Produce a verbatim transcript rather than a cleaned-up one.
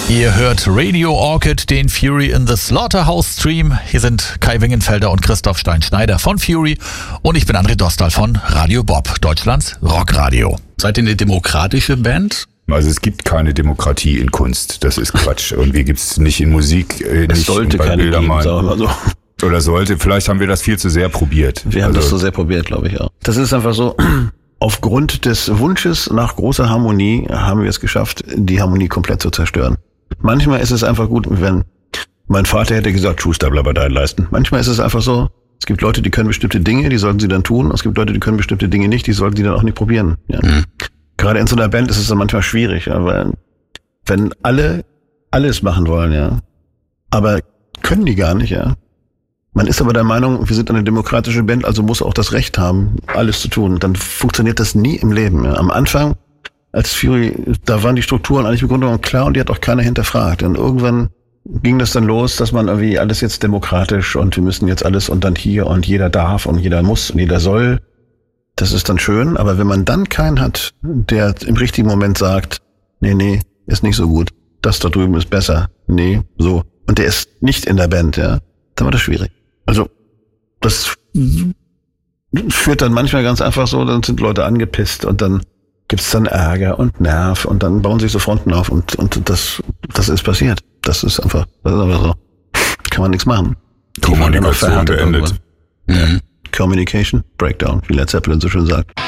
Ihr hört Radio Orchid, den Fury in the Slaughterhouse Stream. Hier sind Kai Wingenfelder und Christoph Stein-Schneider von Fury und ich bin André Dostal von Radio Bob, Deutschlands Rockradio. Seid ihr eine demokratische Band? Also es gibt keine Demokratie in Kunst, das ist Quatsch. Irgendwie gibt es nicht in Musik, äh, es nicht sollte bei keine Bildern geben, sagen wir so. Oder sollte, vielleicht haben wir das viel zu sehr probiert. Wir haben also, das so sehr probiert, glaube ich auch. Das ist einfach so, aufgrund des Wunsches nach großer Harmonie haben wir es geschafft, die Harmonie komplett zu zerstören. Manchmal ist es einfach gut, wenn mein Vater hätte gesagt, Schuster, bleib bei deinen Leisten. Manchmal ist es einfach so, es gibt Leute, die können bestimmte Dinge, die sollten sie dann tun. Es gibt Leute, die können bestimmte Dinge nicht, die sollten sie dann auch nicht probieren. Ja. Mhm. Gerade in so einer Band ist es dann manchmal schwierig, ja, weil wenn alle alles machen wollen, ja, aber können die gar nicht, ja. Man ist aber der Meinung, wir sind eine demokratische Band, also muss auch das Recht haben, alles zu tun. Dann funktioniert das nie im Leben. Ja. Am Anfang, als Fury, da waren die Strukturen eigentlich im Grunde genommen klar und die hat auch keiner hinterfragt. Und irgendwann ging das dann los, dass man irgendwie alles jetzt demokratisch und wir müssen jetzt alles und dann hier und jeder darf und jeder muss und jeder soll. Das ist dann schön, aber wenn man dann keinen hat, der im richtigen Moment sagt, nee, nee, ist nicht so gut, das da drüben ist besser, nee, so, und der ist nicht in der Band, ja, dann wird das schwierig. Also, das führt dann manchmal ganz einfach so, dann sind Leute angepisst und dann gibt's dann Ärger und Nerv und dann bauen sich so Fronten auf und, und das, das ist passiert. Das ist einfach, das ist einfach so. Kann man nichts machen. Kommunikation beendet. Mhm. Communication Breakdown, wie Led Zeppelin so schön sagt.